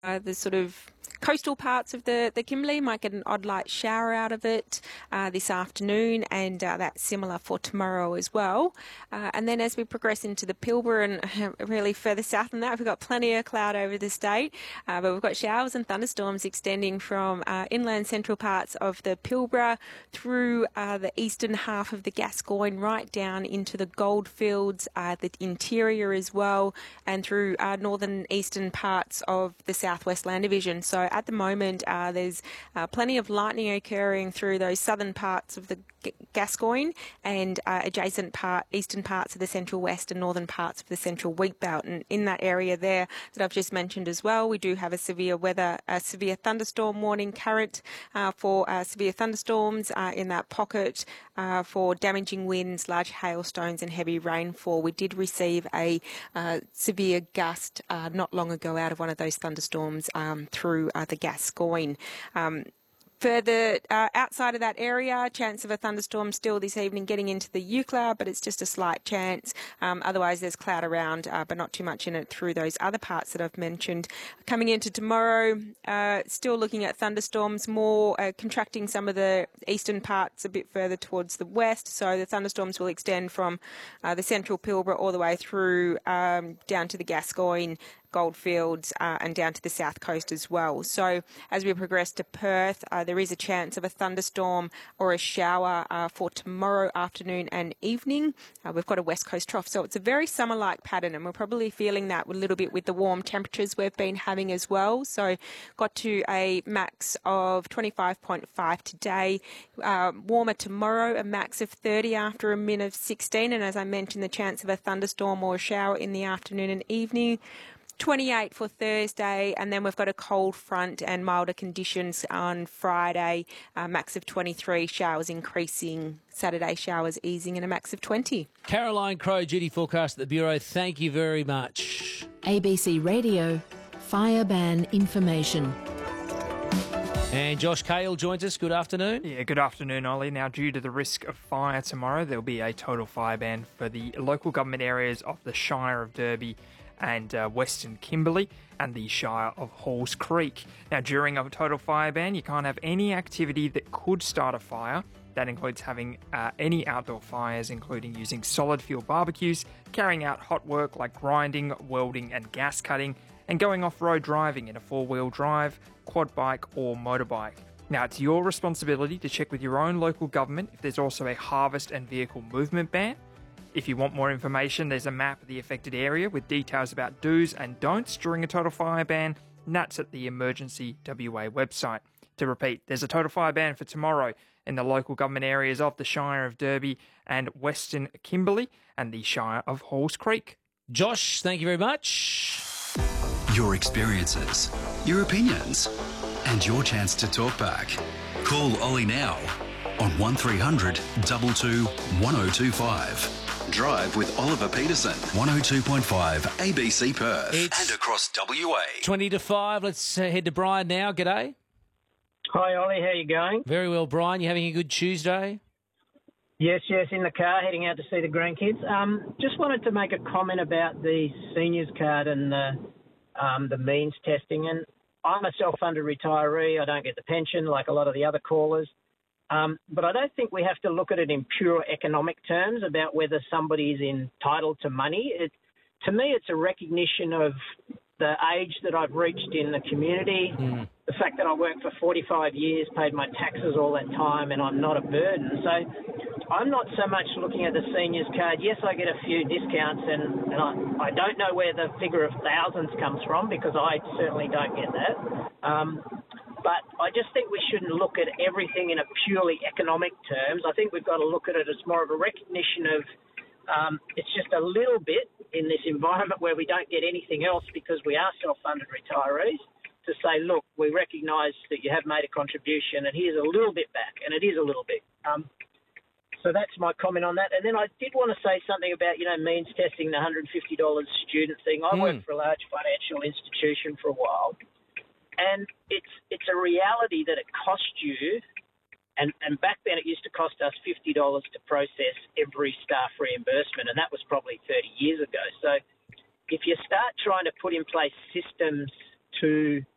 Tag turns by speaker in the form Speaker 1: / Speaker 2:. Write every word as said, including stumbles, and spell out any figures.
Speaker 1: Uh, the sort of coastal parts of the, the Kimberley might get an odd light shower out of it uh, this afternoon, and uh, that's similar for tomorrow as well. Uh, and then as we progress into the Pilbara and uh, really further south than that, we've got plenty of cloud over the state, uh, but we've got showers and thunderstorms extending from uh, inland central parts of the Pilbara through uh, the eastern half of the Gascoyne, right down into the Goldfields, uh, the interior as well, and through uh, northern eastern parts of the southwest land division. So at the moment, uh, there's uh, plenty of lightning occurring through those southern parts of the G- Gascoyne and uh, adjacent part, eastern parts of the central west and northern parts of the central wheat belt. And in that area there that I've just mentioned as well, we do have a severe weather, a severe thunderstorm warning current uh, for uh, severe thunderstorms uh, in that pocket uh, for damaging winds, large hailstones and heavy rainfall. We did receive a uh, severe gust uh, not long ago out of one of those thunderstorms um, through uh, the Gascoyne. Um, Further uh, outside of that area, chance of a thunderstorm still this evening getting into the Eucla, but it's just a slight chance. Um, otherwise, there's cloud around, uh, but not too much in it through those other parts that I've mentioned. Coming into tomorrow, uh, still looking at thunderstorms, more uh, contracting some of the eastern parts a bit further towards the west. So the thunderstorms will extend from uh, the central Pilbara all the way through um, down to the Gascoyne, Goldfields uh, and down to the south coast as well. So as we progress to Perth, uh, there is a chance of a thunderstorm or a shower uh, for tomorrow afternoon and evening. Uh, we've got a west coast trough, so it's a very summer-like pattern, and we're probably feeling that a little bit with the warm temperatures we've been having as well. So got to a max of twenty-five point five today, uh, warmer tomorrow, a max of thirty after a min of sixteen, and as I mentioned, the chance of a thunderstorm or a shower in the afternoon and evening. twenty-eight for Thursday, and then we've got a cold front and milder conditions on Friday, a max of twenty-three, showers increasing, Saturday showers easing, and a max of twenty.
Speaker 2: Caroline Crowe, duty forecast at the Bureau, thank you very much.
Speaker 3: A B C Radio, fire ban information.
Speaker 2: And Josh Cale joins us. Good afternoon.
Speaker 4: Yeah, good afternoon, Ollie. Now, due to the risk of fire tomorrow, there'll be a total fire ban for the local government areas of the Shire of Derby and uh, Western Kimberley and the Shire of Halls Creek. Now, during a total fire ban, you can't have any activity that could start a fire. That includes having uh, any outdoor fires, including using solid fuel barbecues, carrying out hot work like grinding, welding and gas cutting, and going off-road driving in a four-wheel drive, quad bike or motorbike. Now, it's your responsibility to check with your own local government if there's also a harvest and vehicle movement ban. If you want more information, there's a map of the affected area with details about do's and don'ts during a total fire ban, and that's at the Emergency W A website. To repeat, there's a total fire ban for tomorrow in the local government areas of the Shire of Derby and Western Kimberley and the Shire of Halls Creek.
Speaker 2: Josh, thank you very much.
Speaker 5: Your experiences, your opinions, and your chance to talk back. Call Ollie now on one three hundred two two one oh two five. Drive with Oliver Peterson, one oh two point five A B C Perth
Speaker 2: It's
Speaker 5: and across W A.
Speaker 2: twenty to five. Let's uh, head to Brian now. G'day.
Speaker 6: Hi, Ollie. How you going?
Speaker 2: Very well, Brian. You having a good Tuesday?
Speaker 6: Yes, yes, in the car, heading out to see the grandkids. Um, just wanted to make a comment about the seniors card and the, um, the means testing. And I'm a self-funded retiree. I don't get the pension like a lot of the other callers. Um, but I don't think we have to look at it in pure economic terms about whether somebody is entitled to money. It, to me, it's a recognition of the age that I've reached in the community, mm. the fact that I worked for forty-five years, paid my taxes all that time, and I'm not a burden. So I'm not so much looking at the seniors card. Yes, I get a few discounts, and, and I, I don't know where the figure of thousands comes from because I certainly don't get that. Um, But I just think we shouldn't look at everything in a purely economic terms. I think we've got to look at it as more of a recognition of um, it's just a little bit in this environment where we don't get anything else because we are self-funded retirees to say, look, we recognise that you have made a contribution and here's a little bit back, and it is a little bit. Um, so that's my comment on that. And then I did want to say something about, you know, means testing, the one hundred fifty dollars student thing. I mm. worked for a large financial institution for a while. And it's it's a reality that it costs you, and, and back then it used to cost us fifty dollars to process every staff reimbursement, and that was probably thirty years ago. So if you start trying to put in place systems to